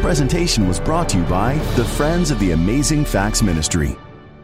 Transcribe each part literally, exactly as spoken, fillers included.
presentation was brought to you by the Friends of the Amazing Facts Ministry.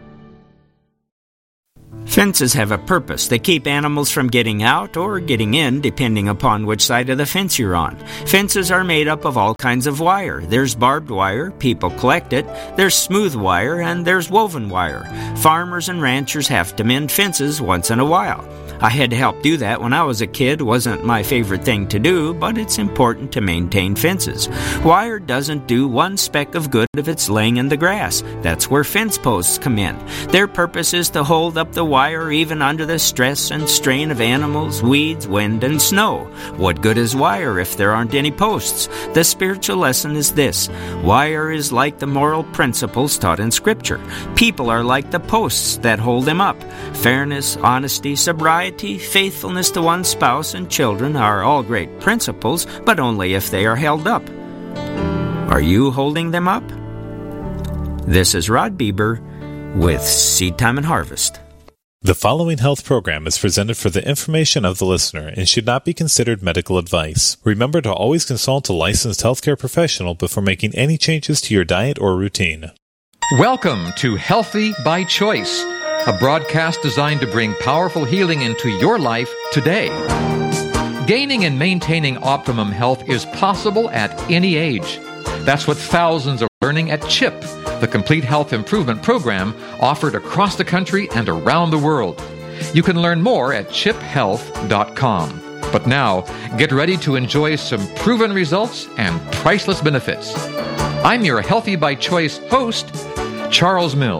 Fences have a purpose. They keep animals from getting out or getting in, depending upon which side of the fence you're on. Fences are made up of all kinds of wire. There's barbed wire, people collect it. There's smooth wire, and there's woven wire. Farmers and ranchers have to mend fences once in a while. I had to help do that when I was a kid. Wasn't my favorite thing to do, but it's important to maintain fences. Wire doesn't do one speck of good if it's laying in the grass. That's where fence posts come in. Their purpose is to hold up the wire even under the stress and strain of animals, weeds, wind, and snow. What good is wire if there aren't any posts? The spiritual lesson is this. Wire is like the moral principles taught in Scripture. People are like the posts that hold them up. Fairness, honesty, sobriety, faithfulness to one's spouse and children are all great principles, but only if they are held up. Are you holding them up? This is Rod Bieber with Seed Time and Harvest. The following health program is presented for the information of the listener and should not be considered medical advice. Remember to always consult a licensed healthcare professional before making any changes to your diet or routine. Welcome to Healthy by Choice, a broadcast designed to bring powerful healing into your life today. Gaining and maintaining optimum health is possible at any age. That's what thousands are learning at CHIP, the Complete Health Improvement Program offered across the country and around the world. You can learn more at chip health dot com. But now, get ready to enjoy some proven results and priceless benefits. I'm your Healthy by Choice host, Charles Mills.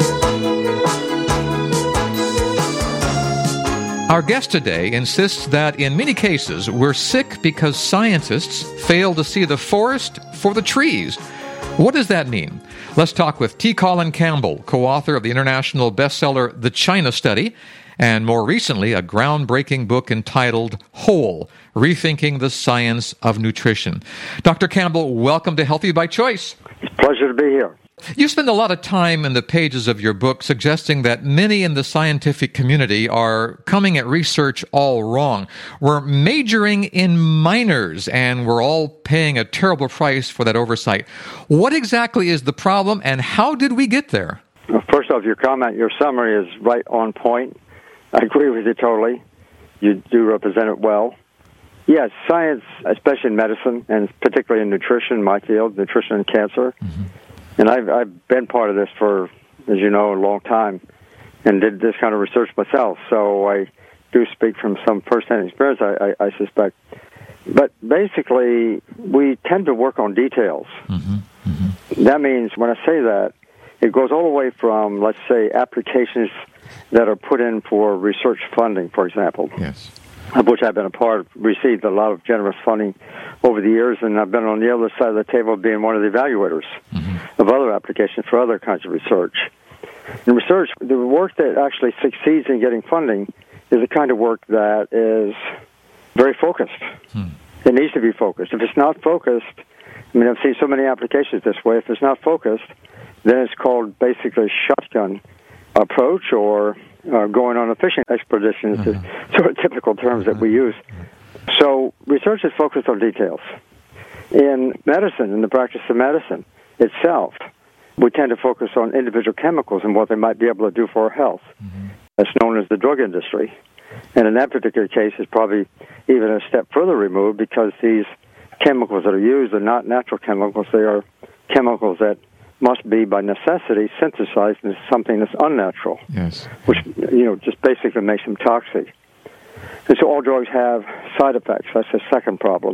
Our guest today insists that in many cases we're sick because scientists fail to see the forest for the trees. What does that mean? Let's talk with T. Colin Campbell, co-author of the international bestseller The China Study, and more recently a groundbreaking book entitled Whole, Rethinking the Science of Nutrition. Doctor Campbell, welcome to Healthy by Choice. It's a pleasure to be here. You spend a lot of time in the pages of your book suggesting that many in the scientific community are coming at research all wrong. We're majoring in minors, and we're all paying a terrible price for that oversight. What exactly is the problem, and how did we get there? Well, first off, your comment, your summary is right on point. I agree with you totally. You do represent it well. Yes, science, especially in medicine, and particularly in nutrition, my field, nutrition and cancer, mm-hmm. And I've, I've been part of this for, as you know, a long time and did this kind of research myself. So I do speak from some first-hand experience, I, I, I suspect. But basically, we tend to work on details. Mm-hmm. Mm-hmm. That means when I say that, it goes all the way from, let's say, applications that are put in for research funding, for example. Yes. Of which I've been a part, received a lot of generous funding over the years, and I've been on the other side of the table being one of the evaluators mm-hmm. of other applications for other kinds of research. In research, the work that actually succeeds in getting funding is the kind of work that is very focused. Hmm. It needs to be focused. If it's not focused, I mean, I've seen so many applications this way, if it's not focused, then it's called basically shotgun approach or uh, going on a fishing expedition, is the sort of typical terms that we use. So research is focused on details. In medicine, in the practice of medicine itself, we tend to focus on individual chemicals and what they might be able to do for our health. Mm-hmm. That's known as the drug industry. And in that particular case, it's probably even a step further removed because these chemicals that are used are not natural chemicals. They are chemicals that must be, by necessity, synthesized into something that's unnatural, yes. which, you know, just basically makes them toxic. And so all drugs have side effects. That's the second problem.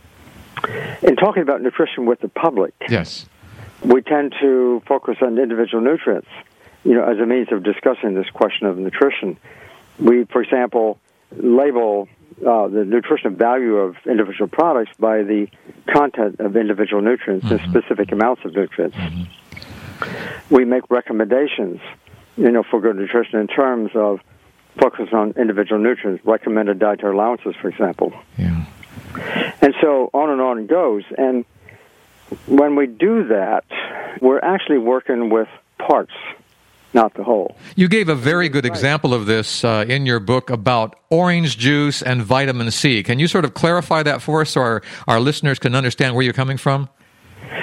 In talking about nutrition with the public, yes, we tend to focus on individual nutrients, you know, as a means of discussing this question of nutrition. We, for example, label uh, the nutritional value of individual products by the content of individual nutrients mm-hmm. and specific amounts of nutrients. Mm-hmm. We make recommendations, you know, for good nutrition in terms of focus on individual nutrients, recommended dietary allowances, for example. Yeah. And so on and on it goes. And when we do that, we're actually working with parts, not the whole. You gave a very good example of this uh, in your book about orange juice and vitamin C. Can you sort of clarify that for us so our, our listeners can understand where you're coming from?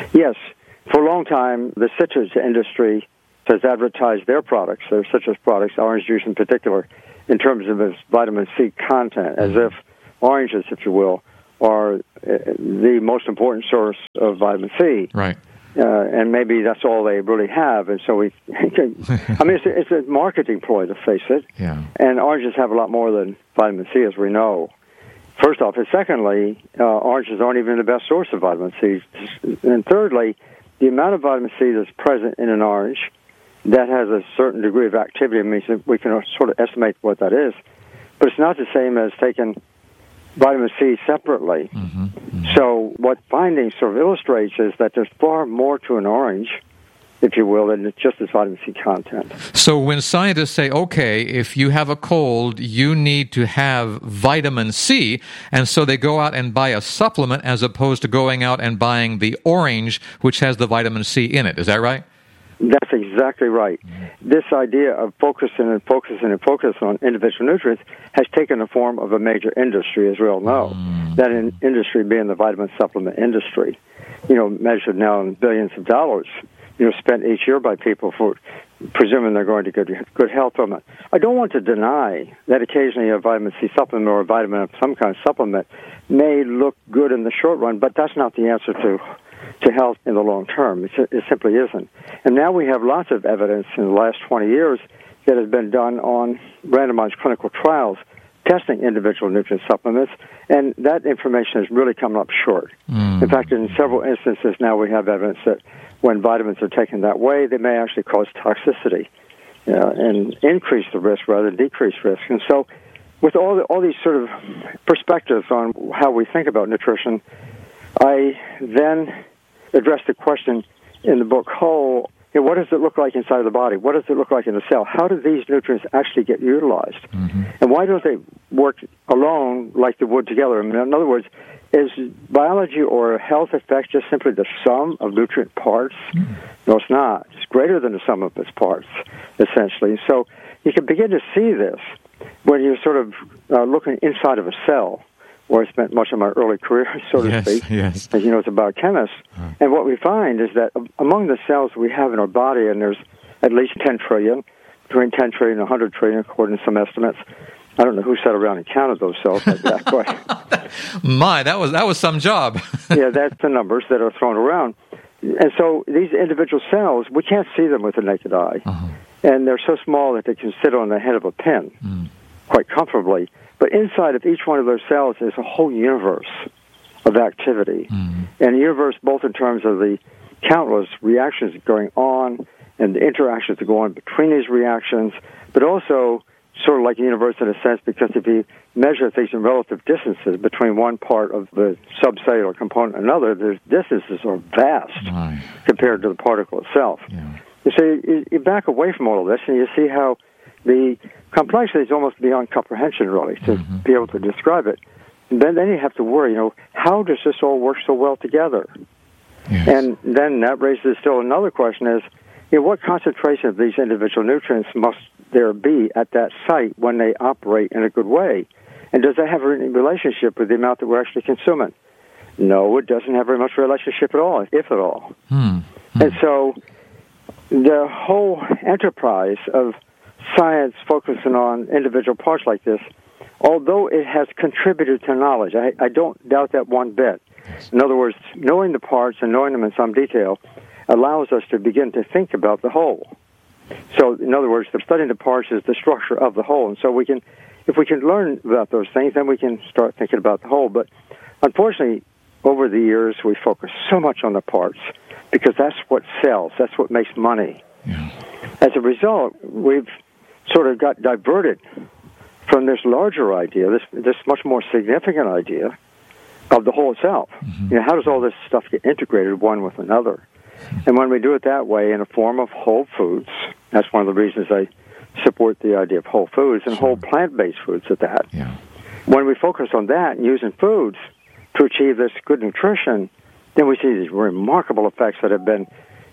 Yes. For a long time, the citrus industry has advertised their products, their citrus products, orange juice in particular, in terms of its vitamin C content, as if oranges, if you will, are uh, the most important source of vitamin C. Right. Uh, and maybe that's all they really have. And so we, I mean, it's a, it's a marketing ploy, to face it. Yeah. And oranges have a lot more than vitamin C, as we know. First off. And secondly, uh, oranges aren't even the best source of vitamin C. And thirdly, the amount of vitamin C that's present in an orange that has a certain degree of activity means that we can sort of estimate what that is. But it's not the same as taking vitamin C separately. Mm-hmm. Mm-hmm. So what findings sort of illustrates is that there's far more to an orange, if you will, than just its vitamin C content. So when scientists say, okay, if you have a cold, you need to have vitamin C, and so they go out and buy a supplement as opposed to going out and buying the orange, which has the vitamin C in it. Is that right? That's exactly right. Mm-hmm. This idea of focusing and focusing and focusing on individual nutrients has taken the form of a major industry, as we all know. Mm-hmm. That in industry being the vitamin supplement industry, you know, measured now in billions of dollars, you know, spent each year by people for presuming they're going to get good health from it. I don't want to deny that occasionally a vitamin C supplement or a vitamin of some kind of supplement may look good in the short run, but that's not the answer to to health in the long term. It, it simply isn't. And now we have lots of evidence in the last twenty years that has been done on randomized clinical trials testing individual nutrient supplements, and that information has really come up short. Mm. In fact, in several instances now we have evidence that when vitamins are taken that way, they may actually cause toxicity uh, and increase the risk rather than decrease risk. And so with all, the, all these sort of perspectives on how we think about nutrition, I then address the question in the book Whole, you know, what does it look like inside the body? What does it look like in the cell? How do these nutrients actually get utilized? Mm-hmm. And why don't they work alone like they would together? I mean, in other words, is biology or health effects just simply the sum of nutrient parts? Mm-hmm. No, it's not. It's greater than the sum of its parts, essentially. So you can begin to see this when you're sort of uh, looking inside of a cell, where I spent much of my early career, so to yes, speak. Yes. As you know, it's a biochemist. Uh. And what we find is that among the cells we have in our body, and there's at least ten trillion, between ten trillion and one hundred trillion, according to some estimates. I don't know who sat around and counted those cells like that. But My, that was that was some job. Yeah, that's the numbers that are thrown around. And so these individual cells, we can't see them with the naked eye. Uh-huh. And they're so small that they can sit on the head of a pin mm. quite comfortably. But inside of each one of those cells is a whole universe of activity. Mm-hmm. And a universe both in terms of the countless reactions going on and the interactions that go on between these reactions, but also sort of like a universe in a sense, because if you measure things in relative distances between one part of the subcellular component and another, the distances are vast Aye. compared to the particle itself. Yeah. And so you, you back away from all of this and you see how the complexity is almost beyond comprehension, really, to mm-hmm. be able to describe it. And then, then you have to worry, you know, how does this all work so well together? Yes. And then that raises still another question is, you know, what concentration of these individual nutrients must there be at that site when they operate in a good way? And does that have a relationship with the amount that we're actually consuming? No, it doesn't have very much relationship at all, if at all. Mm-hmm. And so the whole enterprise of science focusing on individual parts like this, although it has contributed to knowledge, I, I don't doubt that one bit. In other words, knowing the parts and knowing them in some detail allows us to begin to think about the whole. So, in other words, the studying the parts is the structure of the whole. And so we can, if we can learn about those things, then we can start thinking about the whole. But unfortunately, over the years, we focus so much on the parts because that's what sells. That's what makes money. Yeah. As a result, we've sort of got diverted from this larger idea, this this much more significant idea of the whole itself. Mm-hmm. You know, how does all this stuff get integrated one with another? And when we do it that way in a form of whole foods, that's one of the reasons I support the idea of whole foods and sure. whole plant-based foods at that. Yeah. When we focus on that and using foods to achieve this good nutrition, then we see these remarkable effects that have been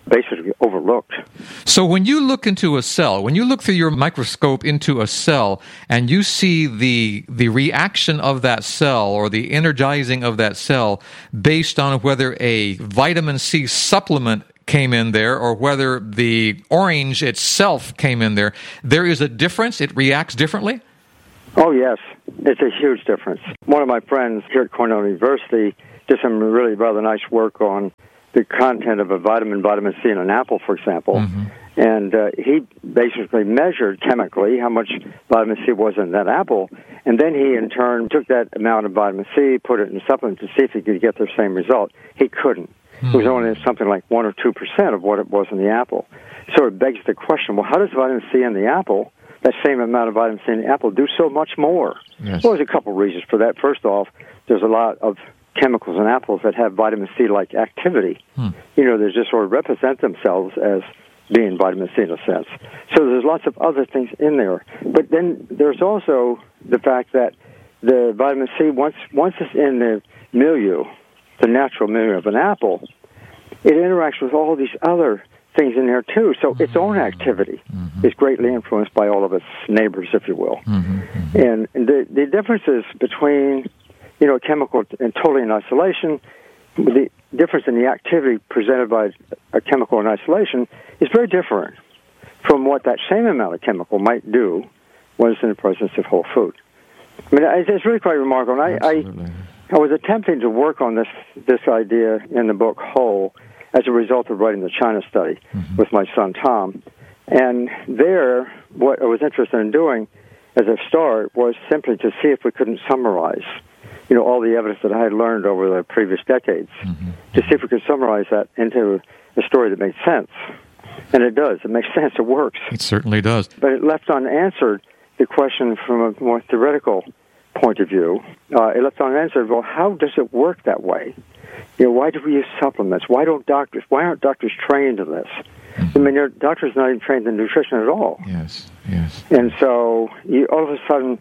basically overlooked. So when you look into a cell, when you look through your microscope into a cell and you see the the reaction of that cell or the energizing of that cell based on whether a vitamin C supplement came in there or whether the orange itself came in there, there is a difference? It reacts differently? Oh, yes. It's a huge difference. One of my friends here at Cornell University did some really rather nice work on the content of a vitamin, vitamin C in an apple, for example. Mm-hmm. And uh, he basically measured chemically how much vitamin C was in that apple, and then he, in turn, took that amount of vitamin C, put it in a supplement to see if he could get the same result. He couldn't. Mm-hmm. It was only something like one or two percent of what it was in the apple. So it begs the question, well, how does vitamin C in the apple, that same amount of vitamin C in the apple, do so much more? Yes. Well, there's a couple reasons for that. First off, there's a lot of chemicals in apples that have vitamin C-like activity. Hmm. You know, they just sort of represent themselves as being vitamin C in a sense. So there's lots of other things in there. But then there's also the fact that the vitamin C, once once it's in the milieu, the natural milieu of an apple, it interacts with all these other things in there too. So mm-hmm. its own activity mm-hmm. is greatly influenced by all of its neighbors, if you will. Mm-hmm. Mm-hmm. And, and the, the differences between, you know, chemical and totally in isolation, the difference in the activity presented by a chemical in isolation is very different from what that same amount of chemical might do when it's in the presence of whole food. I mean, it's really quite remarkable. And I, I, I was attempting to work on this this idea in the book Whole as a result of writing the China study mm-hmm. with my son Tom. And there, what I was interested in doing as a start was simply to see if we couldn't summarize, you know, all the evidence that I had learned over the previous decades, mm-hmm. to see if we could summarize that into a story that made sense. And it does. It makes sense. It works. It certainly does. But it left unanswered the question from a more theoretical point of view. Uh, it left unanswered, well, how does it work that way? You know, why do we use supplements? Why don't doctors, why aren't doctors trained in this? Mm-hmm. I mean, your doctors not even trained in nutrition at all. Yes, yes. And so you, all of a sudden,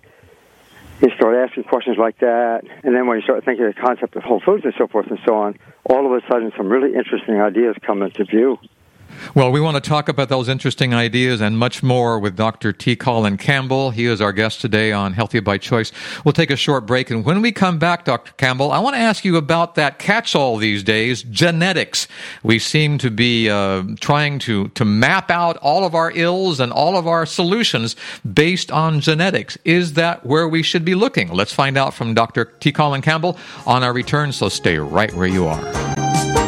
you start asking questions like that, and then when you start thinking of the concept of whole foods and so forth and so on, all of a sudden some really interesting ideas come into view. Well, we want to talk about those interesting ideas and much more with Doctor T. Colin Campbell. He is our guest today on Healthy by Choice. We'll take a short break, and when we come back, Doctor Campbell, I want to ask you about that catch-all these days, genetics. We seem to be uh, trying to, to map out all of our ills and all of our solutions based on genetics. Is that where we should be looking? Let's find out from Doctor T. Colin Campbell on our return, so stay right where you are.